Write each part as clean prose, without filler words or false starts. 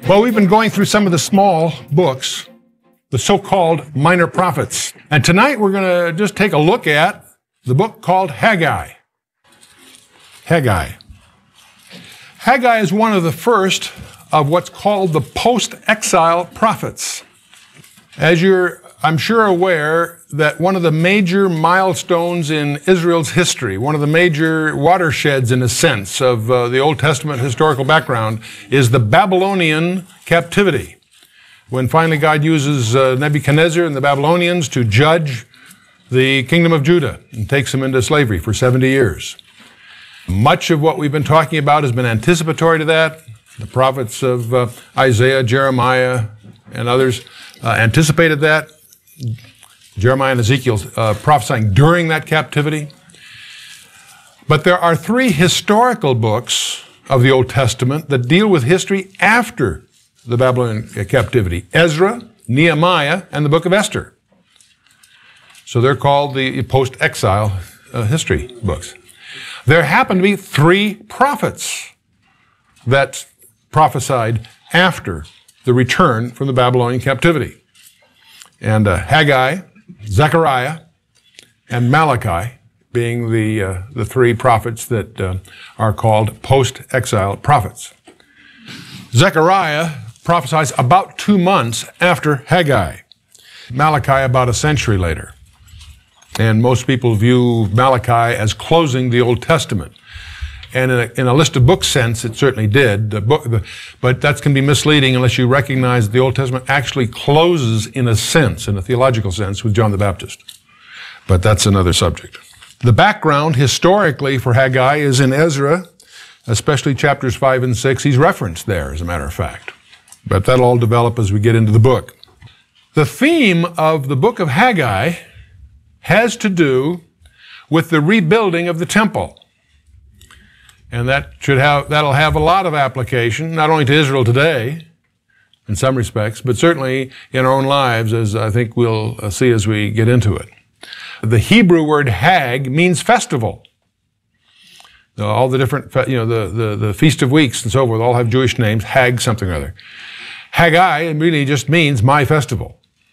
Well, we've been going through some of the small books, the so-called minor prophets. And tonight we're going to just take a look at the book called Haggai. Haggai. Haggai is one of the first of what's called the post-exile prophets. As you're, I'm sure, aware that one of the major milestones in Israel's history, one of the major watersheds, in a sense, of the Old Testament historical background is the Babylonian captivity. When finally God uses Nebuchadnezzar and the Babylonians to judge the kingdom of Judah and takes them into slavery for 70 years. Much of what we've been talking about has been anticipatory to that. The prophets of Isaiah, Jeremiah, and others anticipated that. Jeremiah and Ezekiel prophesying during that captivity. But there are three historical books of the Old Testament that deal with history after the Babylonian captivity. Ezra, Nehemiah, and the book of Esther. So they're called the post-exile history books. There happen to be three prophets that prophesied after the return from the Babylonian captivity. And Haggai, Zechariah, and Malachi being the three prophets that are called post-exile prophets. Zechariah prophesies about 2 months after Haggai. Malachi about a century later. And most people view Malachi as closing the Old Testament. And in a list of book sense, it certainly did. But that can be misleading unless you recognize the Old Testament actually closes in a sense, in a theological sense, with John the Baptist. But that's another subject. The background historically for Haggai is in Ezra, especially chapters 5 and 6. He's referenced there, as a matter of fact. But that'll all develop as we get into the book. The theme of the book of Haggai has to do with the rebuilding of the temple. And that'll have a lot of application, not only to Israel today, in some respects, but certainly in our own lives, as I think we'll see as we get into it. The Hebrew word Hag means festival. All the different, the Feast of Weeks and so forth all have Jewish names, Hag something or other. Haggai really just means my festival.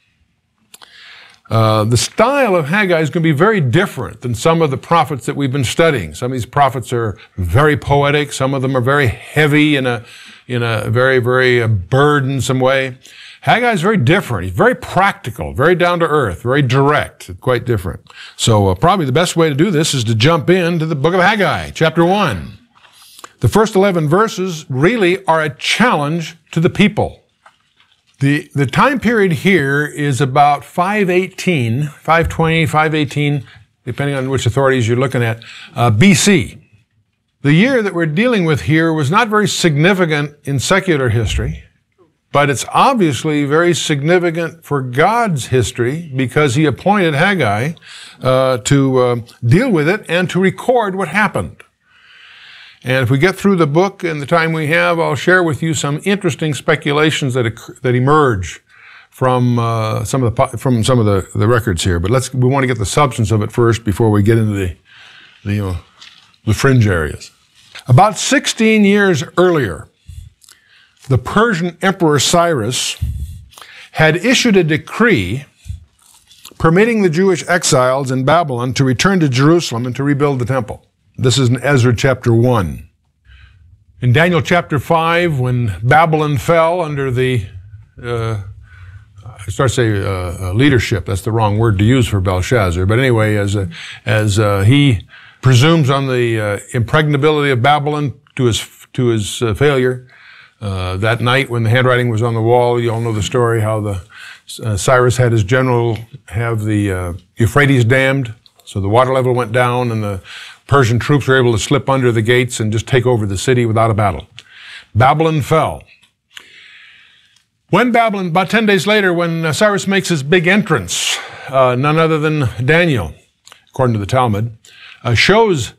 The style of Haggai is going to be very different than some of the prophets that we've been studying. Some of these prophets are very poetic. Some of them are very heavy in a very, very burdensome way. Haggai is very different. He's very practical, very down to earth, very direct, quite different. So probably the best way to do this is to jump into the book of Haggai, chapter 1. The first 11 verses really are a challenge to the people. The time period here is about 518, 520, 518, depending on which authorities you're looking at, BC. The year that we're dealing with here was not very significant in secular history, but it's obviously very significant for God's history because he appointed Haggai to deal with it and to record what happened. And if we get through the book in the time we have, I'll share with you some interesting speculations that emerge from some of the records here. But we want to get the substance of it first before we get into the fringe areas. About 16 years earlier, the Persian Emperor Cyrus had issued a decree permitting the Jewish exiles in Babylon to return to Jerusalem and to rebuild the temple. This is in Ezra chapter 1. In Daniel chapter 5, when Babylon fell under the, leadership, that's the wrong word to use for Belshazzar, but anyway, as he presumes on the impregnability of Babylon to his failure, that night when the handwriting was on the wall, you all know the story, how Cyrus had his general have the Euphrates dammed, so the water level went down and the Persian troops were able to slip under the gates and just take over the city without a battle. Babylon fell. About 10 days later, when Cyrus makes his big entrance, none other than Daniel, according to the Talmud, shows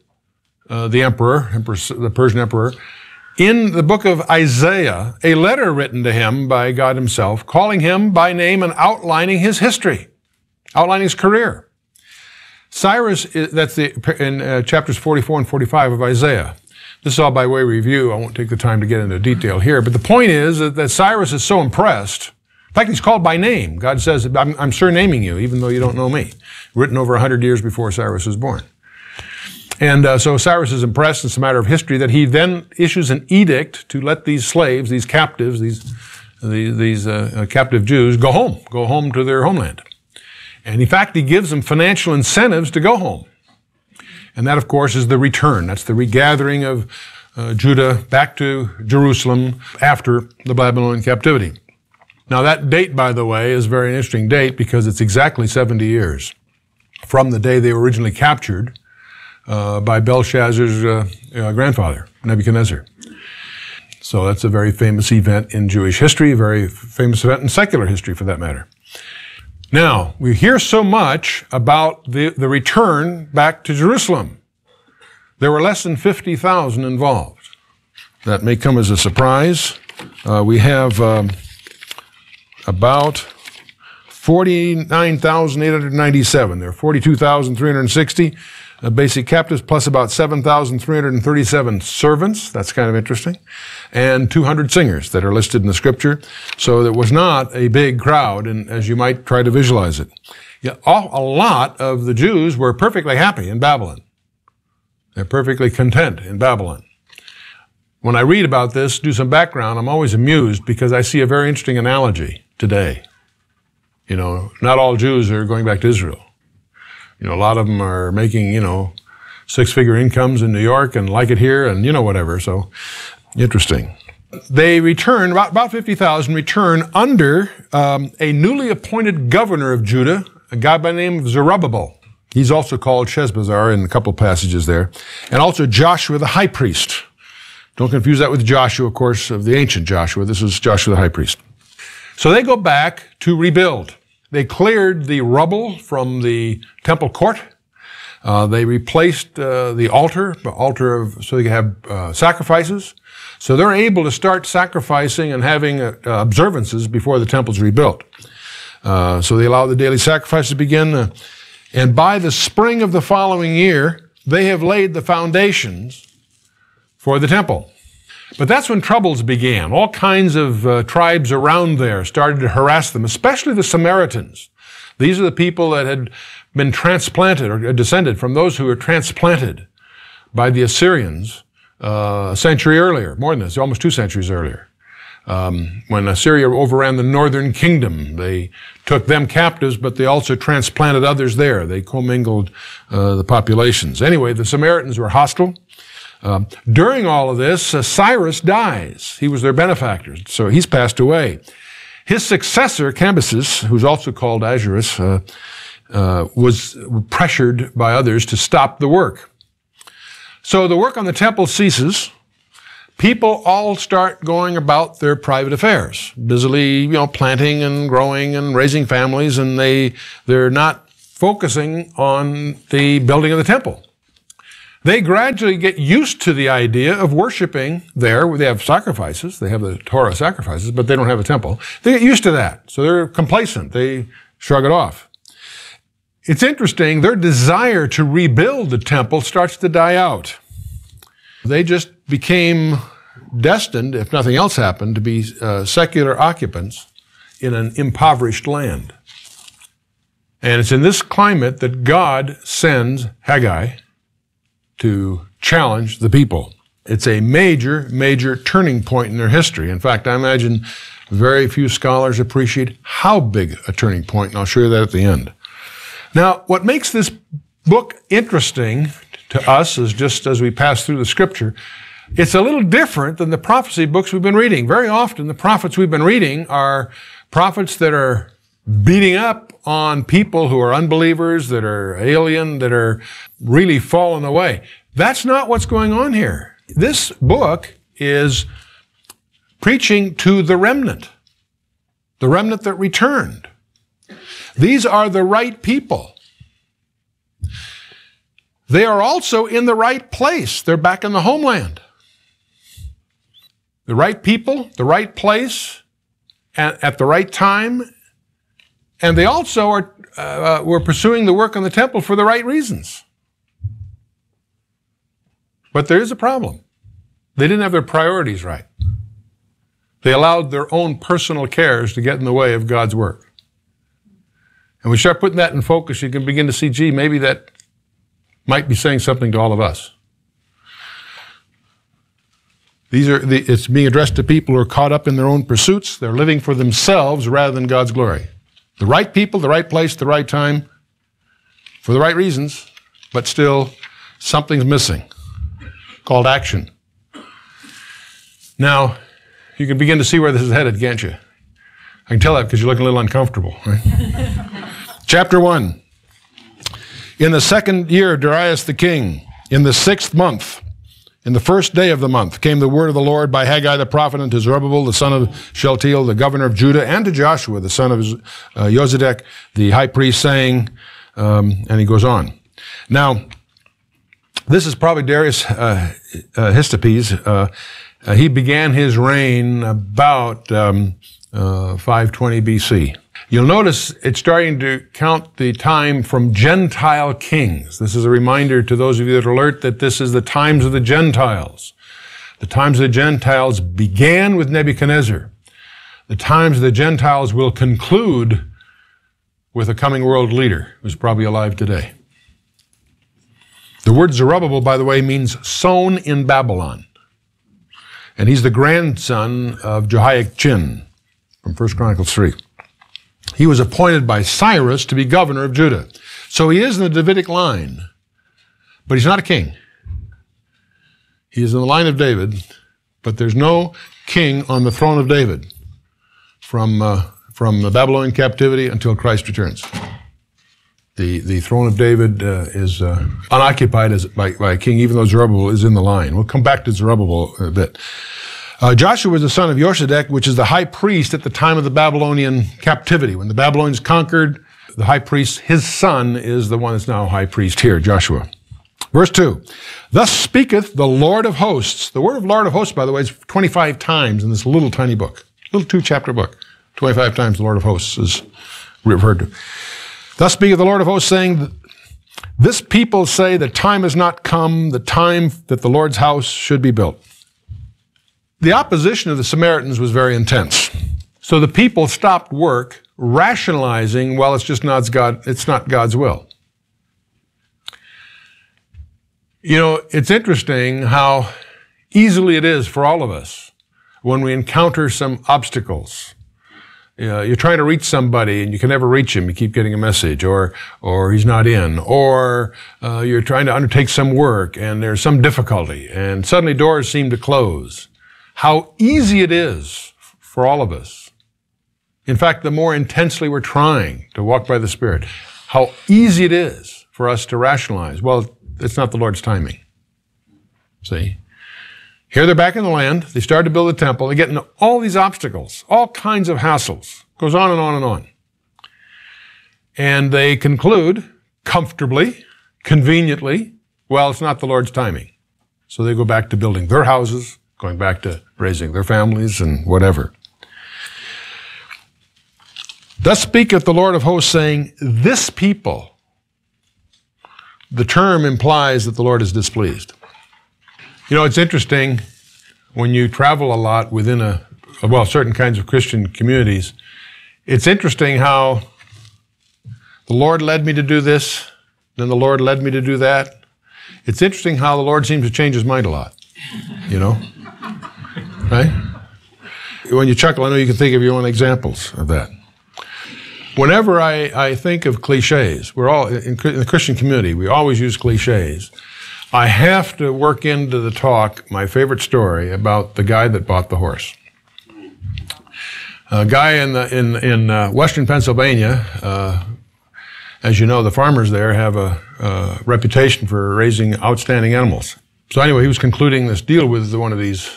the Persian emperor, in the book of Isaiah, a letter written to him by God himself, calling him by name and outlining his history, outlining his career. Cyrus, that's in chapters 44 and 45 of Isaiah. This is all by way of review. I won't take the time to get into detail here. But the point is that Cyrus is so impressed. In fact, he's called by name. God says, I'm surnaming you, even though you don't know me. Written over 100 years before Cyrus was born. And so Cyrus is impressed. It's a matter of history that he then issues an edict to let these slaves, these captives, these captive Jews go home to their homeland. And in fact, he gives them financial incentives to go home. And that, of course, is the return. That's the regathering of Judah back to Jerusalem after the Babylonian captivity. Now, that date, by the way, is a very interesting date because it's exactly 70 years from the day they were originally captured by Belshazzar's grandfather, Nebuchadnezzar. So that's a very famous event in Jewish history, a very famous event in secular history, for that matter. Now, we hear so much about the return back to Jerusalem. There were less than 50,000 involved. That may come as a surprise. We have about 49,897. There are 42,360 basic captives, plus about 7,337 servants. That's kind of interesting. And 200 singers that are listed in the scripture. So it was not a big crowd, and as you might try to visualize it. Yeah, a lot of the Jews were perfectly happy in Babylon. They're perfectly content in Babylon. When I read about this, do some background, I'm always amused because I see a very interesting analogy today. You know, not all Jews are going back to Israel. You know, a lot of them are making, six-figure incomes in New York and like it here and, whatever. So, interesting. They return, about 50,000 return under a newly appointed governor of Judah, a guy by the name of Zerubbabel. He's also called Sheshbazzar in a couple passages there. And also Joshua the high priest. Don't confuse that with Joshua, of course, of the ancient Joshua. This is Joshua the high priest. So they go back to rebuild. They cleared the rubble from the temple court. They replaced the altar so they could have sacrifices. So they're able to start sacrificing and having observances before the temple's rebuilt. So they allow the daily sacrifices to begin. And by the spring of the following year, they have laid the foundations for the temple. But that's when troubles began. All kinds of tribes around there started to harass them, especially the Samaritans. These are the people that had been transplanted or descended from those who were transplanted by the Assyrians a century earlier, more than this, almost 2 centuries earlier. When Assyria overran the northern kingdom, they took them captives, but they also transplanted others there. They commingled the populations. Anyway, the Samaritans were hostile. During all of this, Cyrus dies. He was their benefactor, so he's passed away. His successor, Cambyses, who's also called Ahasuerus, was pressured by others to stop the work. So the work on the temple ceases. People all start going about their private affairs, busily, planting and growing and raising families, and they're not focusing on the building of the temple. They gradually get used to the idea of worshiping there. They have sacrifices. They have the Torah sacrifices, but they don't have a temple. They get used to that. So they're complacent. They shrug it off. It's interesting. Their desire to rebuild the temple starts to die out. They just became destined, if nothing else happened, to be secular occupants in an impoverished land. And it's in this climate that God sends Haggai to challenge the people. It's a major, major turning point in their history. In fact, I imagine very few scholars appreciate how big a turning point, and I'll show you that at the end. Now, what makes this book interesting to us is just as we pass through the scripture, it's a little different than the prophecy books we've been reading. Very often, the prophets we've been reading are prophets that are beating up on people who are unbelievers, that are alien, that are really fallen away. That's not what's going on here. This book is preaching to the remnant that returned. These are the right people. They are also in the right place. They're back in the homeland. The right people, the right place, at the right time. And they also were pursuing the work on the temple for the right reasons. But there is a problem. They didn't have their priorities right. They allowed their own personal cares to get in the way of God's work. And we start putting that in focus, you can begin to see, gee, maybe that might be saying something to all of us. It's being addressed to people who are caught up in their own pursuits. They're living for themselves rather than God's glory. The right people, the right place, the right time, for the right reasons, but still something's missing, called action. Now, you can begin to see where this is headed, can't you? I can tell that because you're looking a little uncomfortable, right? Chapter 1. In the 2nd year of Darius the king, in the 6th month, in the 1st day of the month, came the word of the Lord by Haggai the prophet unto Zerubbabel, the son of Shealtiel, the governor of Judah, and to Joshua, the son of Josedek, the high priest, saying, and he goes on. Now, this is probably Darius Histippes. He began his reign about 520 BC. You'll notice it's starting to count the time from Gentile kings. This is a reminder to those of you that are alert that this is the times of the Gentiles. The times of the Gentiles began with Nebuchadnezzar. The times of the Gentiles will conclude with a coming world leader who's probably alive today. The word Zerubbabel, by the way, means sown in Babylon. And he's the grandson of Jehoiachin from 1 Chronicles 3. He was appointed by Cyrus to be governor of Judah. So he is in the Davidic line, but he's not a king. He is in the line of David, but there's no king on the throne of David from the Babylonian captivity until Christ returns. The throne of David is unoccupied by a king, even though Zerubbabel is in the line. We'll come back to Zerubbabel a bit. Joshua was the son of Josedek, which is the high priest at the time of the Babylonian captivity. When the Babylonians conquered, the high priest, his son, is the one that's now high priest here, Joshua. Verse 2, thus speaketh the Lord of hosts. The word of Lord of hosts, by the way, is 25 times in this little tiny book, little 2-chapter book. 25 times the Lord of hosts is referred to. Thus speaketh the Lord of hosts, saying, this people say the time has not come, the time that the Lord's house should be built. The opposition of the Samaritans was very intense. So the people stopped work, rationalizing, well, it's not God's will. You know, it's interesting how easily it is for all of us when we encounter some obstacles. You're trying to reach somebody and you can never reach him. You keep getting a message, or he's not in, or you're trying to undertake some work and there's some difficulty and suddenly doors seem to close. How easy it is for all of us. In fact, the more intensely we're trying to walk by the Spirit, how easy it is for us to rationalize, well, it's not the Lord's timing. See? Here they're back in the land. They start to build the temple. They get into all these obstacles, all kinds of hassles. Goes on and on and on. And they conclude comfortably, conveniently, well, it's not the Lord's timing. So they go back to building their houses, going back to raising their families and whatever. Thus speaketh the Lord of hosts, saying, this people. The term implies that the Lord is displeased. You know, it's interesting when you travel a lot within certain kinds of Christian communities. It's interesting how the Lord led me to do this, then the Lord led me to do that. It's interesting how the Lord seems to change his mind a lot, you know? Right? When you chuckle, I know you can think of your own examples of that. Whenever I think of cliches, we're all, in the Christian community, we always use cliches. I have to work into the talk my favorite story about the guy that bought the horse. A guy in western Pennsylvania, as you know, the farmers there have a reputation for raising outstanding animals. So anyway, he was concluding this deal with one of these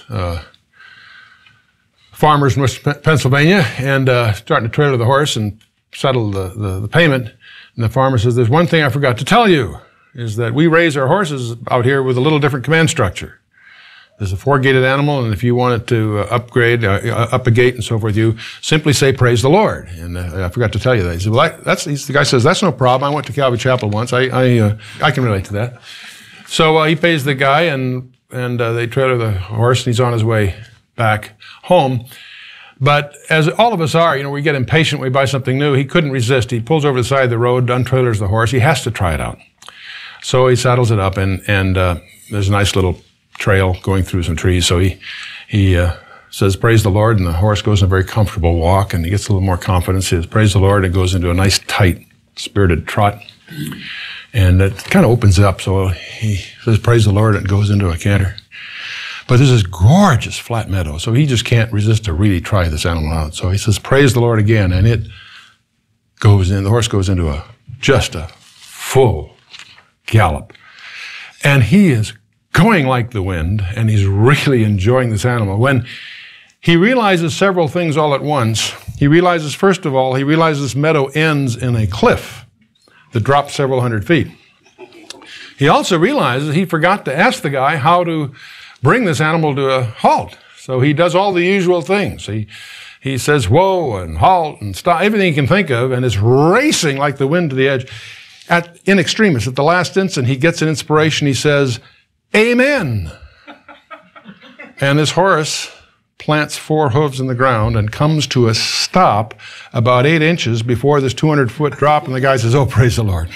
farmers in West Pennsylvania and starting to trailer the horse and settle the payment. And the farmer says, there's one thing I forgot to tell you, is that we raise our horses out here with a little different command structure. There's a 4-gated animal, and if you want it to upgrade, up a gate and so forth, you simply say, praise the Lord. And I forgot to tell you that. He said, well, the guy says, that's no problem. I went to Calvary Chapel once. I can relate to that. So he pays the guy, and and they trailer the horse, and he's on his way back home. But as all of us are, we get impatient, we buy something new. He couldn't resist. He pulls over the side of the road, untrailers the horse. He has to try it out. So he saddles it up, and there's a nice little trail going through some trees. So he says, praise the Lord, and the horse goes in a very comfortable walk, and he gets a little more confidence. He says, praise the Lord, and goes into a nice, tight, spirited trot. And it kind of opens up, so he says, praise the Lord, and goes into a canter. But there's this gorgeous flat meadow, so he just can't resist to really try this animal out. So he says, praise the Lord again, and it goes in, the horse goes into just a full gallop. And he is going like the wind, and he's really enjoying this animal. When he realizes several things all at once, he realizes, first of all, this meadow ends in a cliff that drops several hundred feet. He also realizes he forgot to ask the guy how to bring this animal to a halt. So he does all the usual things. He says, whoa, and halt, and stop, everything he can think of, and is racing like the wind to the edge. In extremis, at the last instant, he gets an inspiration. He says, amen. And this horse plants 4 hooves in the ground and comes to a stop about 8 inches before this 200-foot drop, and the guy says, oh, praise the Lord.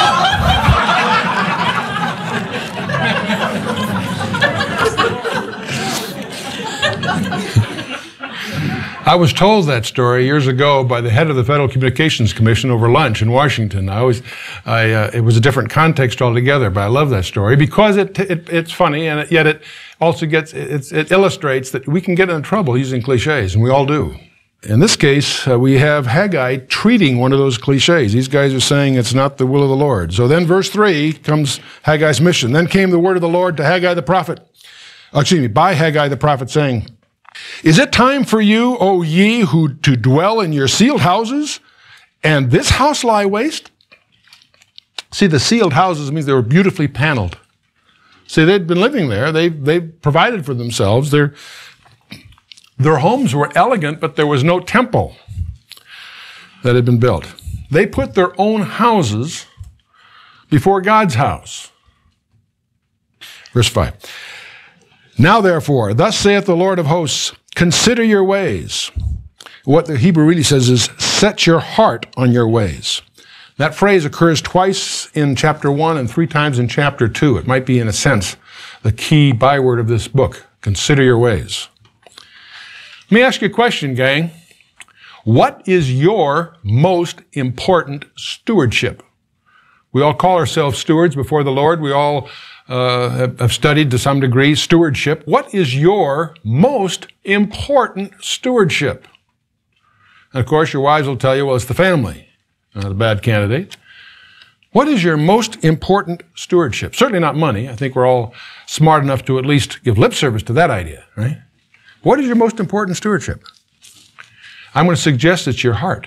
I was told that story years ago by the head of the Federal Communications Commission over lunch in Washington. It was a different context altogether, but I love that story because it's funny, and yet it also it illustrates that we can get into trouble using cliches, and we all do. In this case, we have Haggai treating one of those cliches. These guys are saying it's not the will of the Lord. So then verse 3 comes Haggai's mission. Then came the word of the Lord to Haggai the prophet, by Haggai the prophet, saying, is it time for you, O ye, to dwell in your sealed houses, and this house lie waste? See, the sealed houses means they were beautifully paneled. See, they'd been living there. They've provided for themselves. Their homes were elegant, but there was no temple that had been built. They put their own houses before God's house. Verse 5. Now, therefore, thus saith the Lord of hosts, consider your ways. What the Hebrew really says is, set your heart on your ways. That phrase occurs twice in chapter 1 and 3 times in chapter 2. It might be, in a sense, the key byword of this book. Consider your ways. Let me ask you a question, gang. What is your most important stewardship? We all call ourselves stewards before the Lord. We all have studied to some degree stewardship. What is your most important stewardship? And of course, your wives will tell you, well, it's the family. Not a bad candidate. What is your most important stewardship? Certainly not money. I think we're all smart enough to at least give lip service to that idea, right? What is your most important stewardship? I'm going to suggest it's your heart.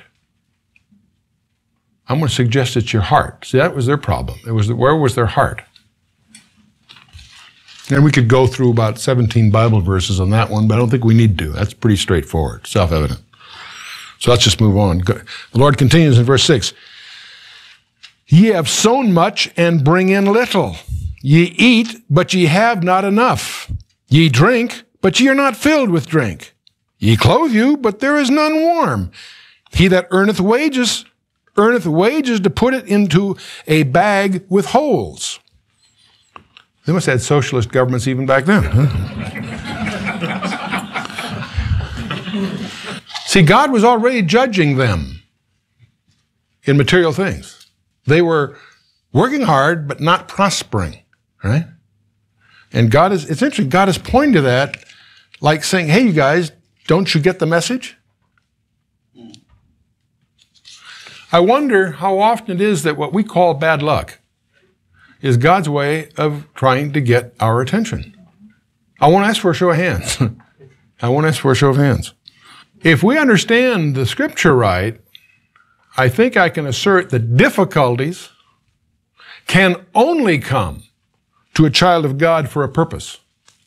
I'm going to suggest it's your heart. See, that was their problem. Where was their heart? And we could go through about 17 Bible verses on that one, but I don't think we need to. That's pretty straightforward, self-evident. So let's just move on. The Lord continues in verse 6. Ye have sown much and bring in little. Ye eat, but ye have not enough. Ye drink, but ye are not filled with drink. Ye clothe you, but there is none warm. He that earneth wages to put it into a bag with holes. They must have had socialist governments even back then. Huh? See, God was already judging them in material things. They were working hard, but not prospering, right? And it's interesting, God is pointing to that, like saying, hey, you guys, don't you get the message? I wonder how often it is that what we call bad luck is God's way of trying to get our attention. I won't ask for a show of hands. I won't ask for a show of hands. If we understand the scripture right, I think I can assert that difficulties can only come to a child of God for a purpose.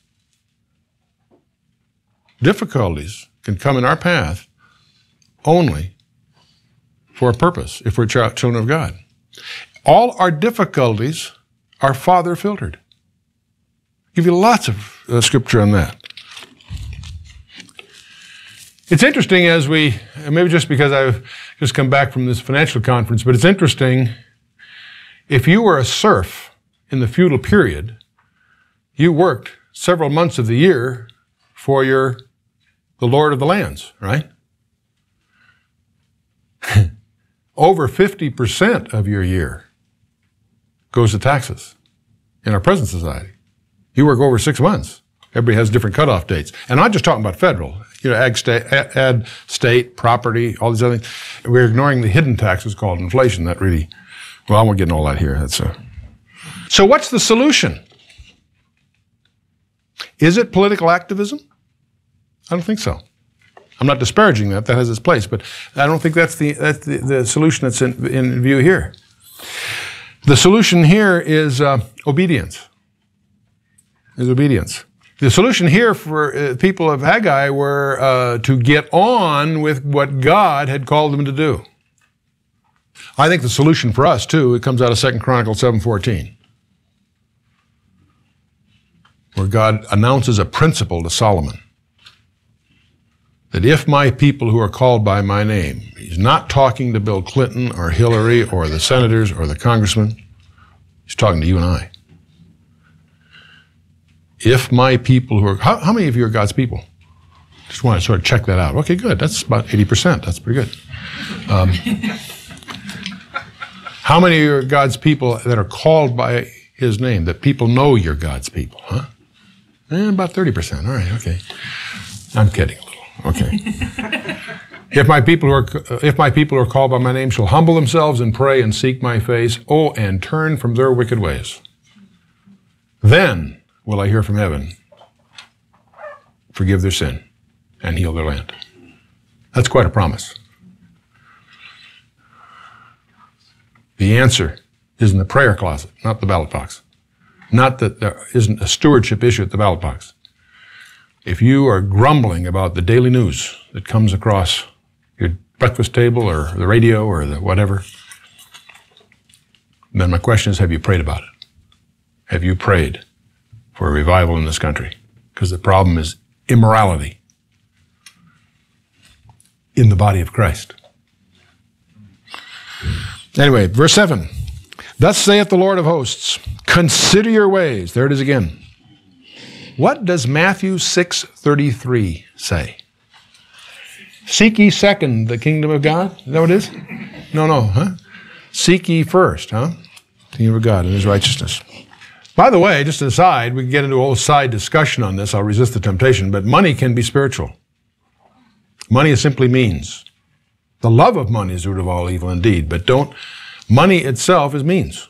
Difficulties can come in our path only for a purpose if we're children of God. All our difficulties are Father filtered. Give you lots of scripture on that. It's interesting as maybe just because I've just come back from this financial conference, but it's interesting, if you were a serf in the feudal period, you worked several months of the year for the lord of the lands, right? Over 50% of your year goes to taxes in our present society. You work over 6 months. Everybody has different cutoff dates. And I'm not just talking about federal. Add state, property, all these other things. We're ignoring the hidden taxes called inflation. That really, well, I won't get into all that here. So what's the solution? Is it political activism? I don't think so. I'm not disparaging that. That has its place. But I don't think that's the solution that's in view here. The solution here is obedience. The solution here for people of Haggai were to get on with what God had called them to do. I think the solution for us, too, it comes out of 2 Chronicles 7:14, where God announces a principle to Solomon, that if my people who are called by my name, he's not talking to Bill Clinton or Hillary or the senators or the congressmen, he's talking to you and I. If my people who are, how many of you are God's people? Just want to sort of check that out. Okay, good. That's about 80%. That's pretty good. How many of you are God's people that are called by his name, that people know you're God's people? Huh? About 30%. All right, okay. I'm kidding a little. Okay. If my people who are called by my name shall humble themselves and pray and seek my face, and turn from their wicked ways, then will I hear from heaven, forgive their sin, and heal their land. That's quite a promise. The answer is in the prayer closet, not the ballot box. Not that there isn't a stewardship issue at the ballot box. If you are grumbling about the daily news that comes across your breakfast table or the radio or the whatever, then my question is, have you prayed about it? Have you prayed for a revival in this country? Because the problem is immorality in the body of Christ. Anyway, verse 7. Thus saith the Lord of hosts, consider your ways. There it is again. What does Matthew 6:33 say? Seek ye second the kingdom of God? Is that what it is? No, huh? Seek ye first, huh? The kingdom of God and his righteousness. By the way, just an aside, we can get into a whole side discussion on this. I'll resist the temptation, but money can be spiritual. Money is simply means. The love of money is the root of all evil indeed, but money itself is means.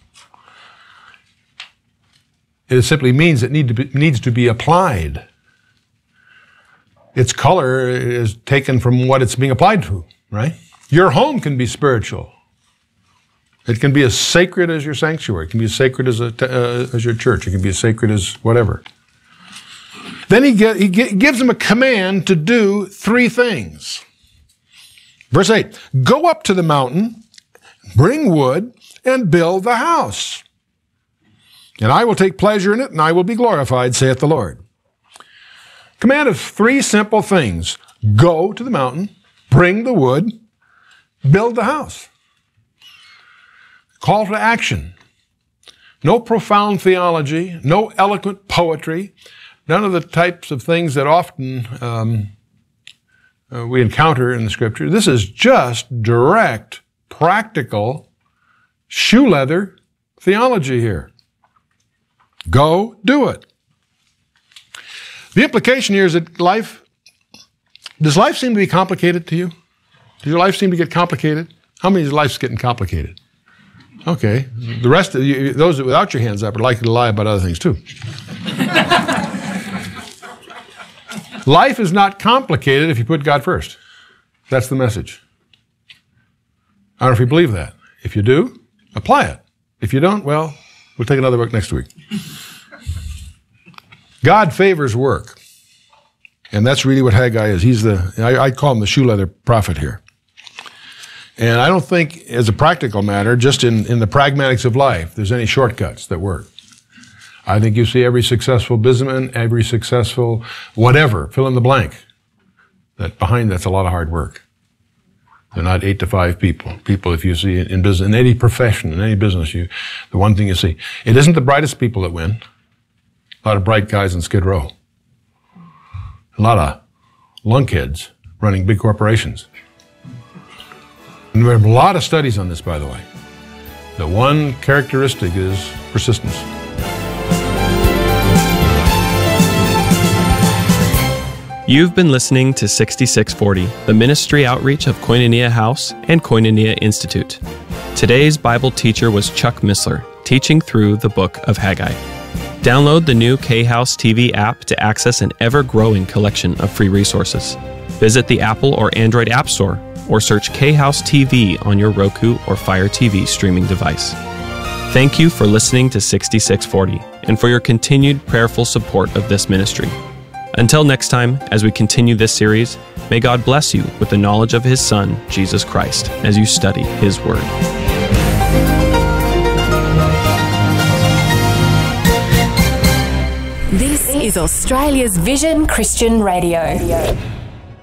It simply means it needs to be applied. Its color is taken from what it's being applied to, right? Your home can be spiritual. It can be as sacred as your sanctuary. It can be as sacred as your church. It can be as sacred as whatever. Then he gives them a command to do 3 things. Verse 8, go up to the mountain, bring wood, and build the house. And I will take pleasure in it, and I will be glorified, saith the Lord. Command of 3 simple things. Go to the mountain, bring the wood, build the house. Call to action. No profound theology, no eloquent poetry, none of the types of things that often we encounter in the Scripture. This is just direct, practical, shoe leather theology here. Go do it. The implication here is that does life seem to be complicated to you? Does your life seem to get complicated? How many of your life's getting complicated? Okay. The rest of you, those without your hands up, are likely to lie about other things too. Life is not complicated if you put God first. That's the message. I don't know if you believe that. If you do, apply it. If you don't, well, we'll take another book next week. God favors work. And that's really what Haggai is. I call him the shoe leather prophet here. And I don't think, as a practical matter, just in the pragmatics of life, there's any shortcuts that work. I think you see every successful businessman, every successful whatever, fill in the blank. That behind that's a lot of hard work. They're not 8 to 5 people. People, if you see in business, in any profession, in any business, the one thing you see, it isn't the brightest people that win. A lot of bright guys in Skid Row. A lot of lunkheads running big corporations. And we have a lot of studies on this, by the way. The one characteristic is persistence. You've been listening to 6640, the ministry outreach of Koinonia House and Koinonia Institute. Today's Bible teacher was Chuck Missler, teaching through the book of Haggai. Download the new K-House TV app to access an ever-growing collection of free resources. Visit the Apple or Android App Store, or search K-House TV on your Roku or Fire TV streaming device. Thank you for listening to 6640 and for your continued prayerful support of this ministry. Until next time, as we continue this series, may God bless you with the knowledge of His Son, Jesus Christ, as you study His Word. This is Australia's Vision Christian Radio.